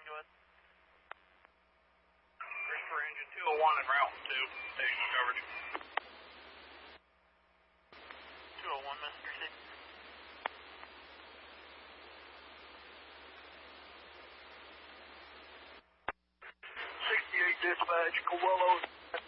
go ahead. Christopher engine 201 en route to station coverage. 201, Mr. C. 68 dispatch, Coelho